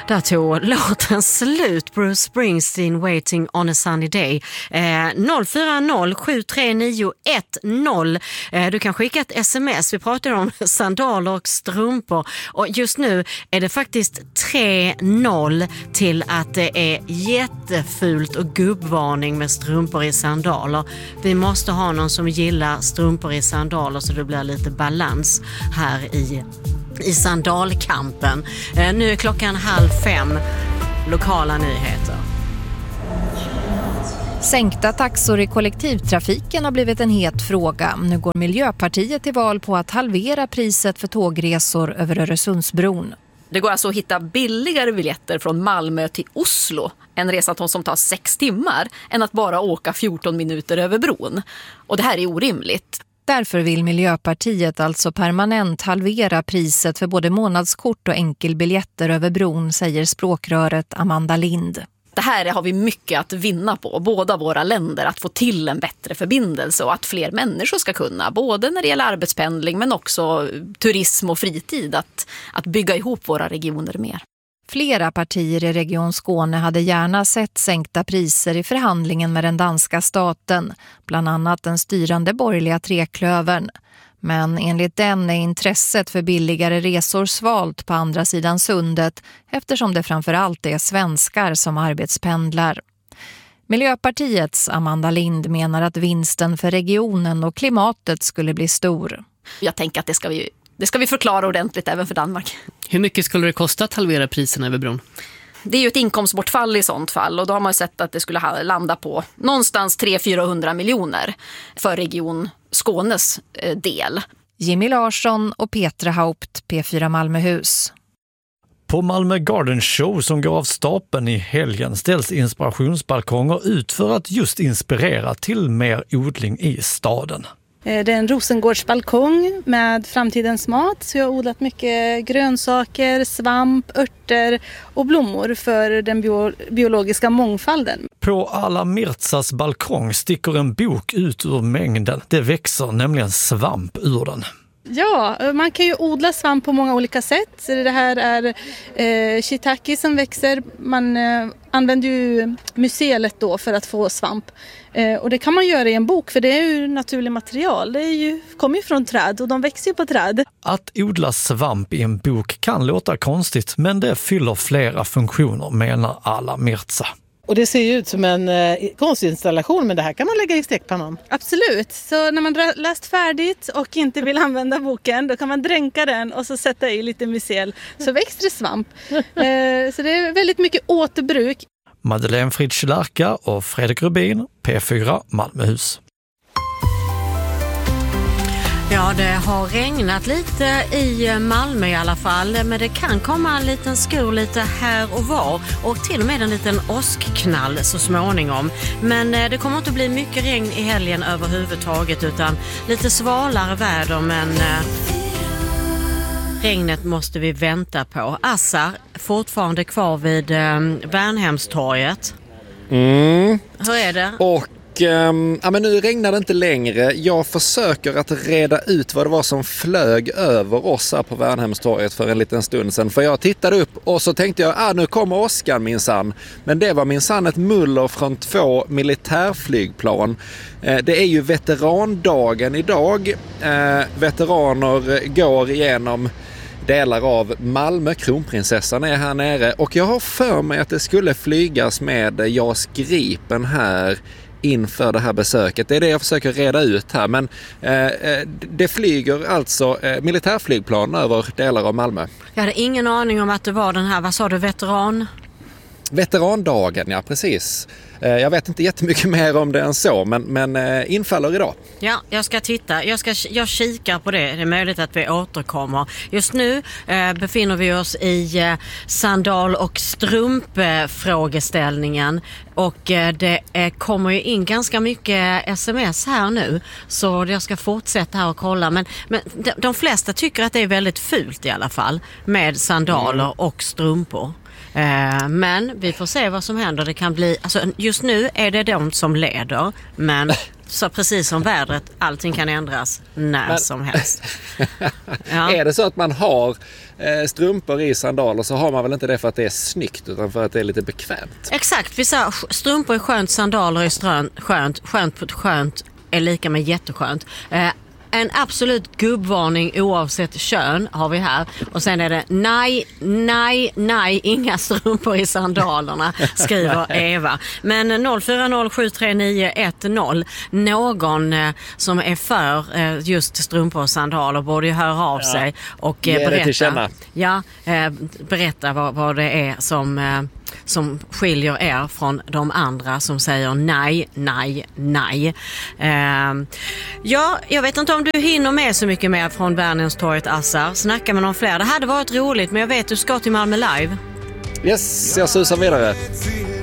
Där tog låten slut. Bruce Springsteen, Waiting on a Sunny Day. 040 73910. Du kan skicka ett sms. Vi pratar om sandaler och strumpor. Och just nu är det faktiskt 3-0 till att det är jättefult och gubbvarning med strumpor i sandaler. Vi måste ha någon som gillar strumpor i sandaler så det blir lite balans här i sandalkampen. Nu är klockan 4:30. Lokala nyheter. Sänkta taxor i kollektivtrafiken har blivit en het fråga. Nu går Miljöpartiet till val på att halvera priset för tågresor över Öresundsbron. Det går alltså att hitta billigare biljetter från Malmö till Oslo, en resa som tar 6 timmar, än att bara åka 14 minuter över bron. Och det här är orimligt. Därför vill Miljöpartiet alltså permanent halvera priset för både månadskort och enkelbiljetter över bron, säger språkröret Amanda Lind. Det här har vi mycket att vinna på, båda våra länder, att få till en bättre förbindelse och att fler människor ska kunna, både när det gäller arbetspendling men också turism och fritid, att bygga ihop våra regioner mer. Flera partier i Region Skåne hade gärna sett sänkta priser i förhandlingen med den danska staten, bland annat den styrande borgerliga treklövern. Men enligt den är intresset för billigare resor svalt på andra sidan sundet eftersom det framförallt är svenskar som arbetspendlar. Miljöpartiets Amanda Lind menar att vinsten för regionen och klimatet skulle bli stor. Jag tänker att det ska vi förklara ordentligt även för Danmark. Hur mycket skulle det kosta att halvera priserna över bron? Det är ju ett inkomstbortfall i sånt fall och då har man sett att det skulle landa på någonstans 300-400 miljoner för region Skånes del. Jimmy Larsson och Petra Haupt, P4 Malmöhus. På Malmö Garden Show som går av stapeln i helgen ställs inspirationsbalkonger ut för att just inspirera till mer odling i staden. Det är en Rosengårdsbalkong med framtidens mat. Så jag har odlat mycket grönsaker, svamp, örter och blommor för den biologiska mångfalden. På Alla Mirtsas balkong sticker en bok ut ur mängden. Det växer nämligen svamp ur den. Ja, man kan ju odla svamp på många olika sätt. Det här är shiitake som växer. Man använder ju mycelet då för att få svamp. Och det kan man göra i en bok för det är ju naturligt material. Det kommer ju från träd och de växer ju på träd. Att odla svamp i en bok kan låta konstigt men det fyller flera funktioner, menar Alla Mirtsa. Och det ser ju ut som en konstinstallation, men det här kan man lägga i stekpannan. Absolut, så när man läst färdigt och inte vill använda boken, då kan man dränka den och så sätta i lite mycel så växer det svamp. Så det är väldigt mycket återbruk. Madeleine Fritsch Larka och Fredrik Rubin, P4 Malmöhus. Ja, det har regnat lite i Malmö i alla fall, men det kan komma en liten skur lite här och var och till och med en liten åskknall så småningom. Men det kommer inte att bli mycket regn i helgen överhuvudtaget utan lite svalare väder, men regnet måste vi vänta på. Assar, fortfarande kvar vid Värnhemstorget. Hur är det? Och men nu regnar det inte längre. Jag försöker att reda ut vad det var som flög över oss här på Värnhemstorget för en liten stund sedan. För jag tittade upp och så tänkte jag, nu kommer åskan minsann. Men det var minsann ett muller från 2 militärflygplan. Det är ju veterandagen idag. Veteraner går igenom delar av Malmö. Kronprinsessan är här nere. Och jag har för mig att det skulle flygas med JAS Gripen här inför det här besöket. Det är det jag försöker reda ut här. Men det flyger alltså militärflygplan över delar av Malmö. Jag hade ingen aning om att det var den här, vad sa du, Veterandagen, ja precis. Jag vet inte jättemycket mer om det än så, men infaller idag. Ja, jag ska titta. Jag kikar på det. Det är möjligt att vi återkommer. Just nu befinner vi oss i sandal- och strumpfrågeställningen. Och det kommer ju in ganska mycket sms här nu. Så jag ska fortsätta här och kolla. Men de flesta tycker att det är väldigt fult i alla fall med sandaler och strumpor. Men vi får se vad som händer. Det kan bli, alltså just nu är det de som leder, men så precis som vädret, allting kan ändras när som helst. Ja. Är det så att man har strumpor i sandaler så har man väl inte det för att det är snyggt utan för att det är lite bekvämt? Exakt, vi sa strumpor är skönt, sandaler är skönt är lika med jätteskönt. En absolut gubbvarning oavsett kön har vi här. Och sen är det nej, inga strumpor i sandalerna, skriver Eva. Men 04073910, någon som är för just strumpor och sandaler borde ju höra av sig och berätta vad det är som skiljer er från de andra som säger nej. Jag vet inte om du hinner med så mycket mer från Värnhemstorget, Assar. Snacka med någon fler. Det hade varit roligt, men jag vet du ska till Malmö Live. Yes, jag susar vidare.